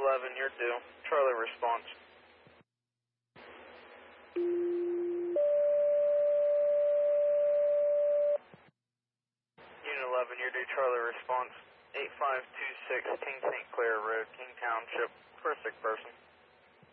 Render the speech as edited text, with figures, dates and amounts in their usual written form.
11, you're due. Charlie response. Unit 11, you're due. Charlie response. 8526 King St. Clair Road, King Township, for a sick person.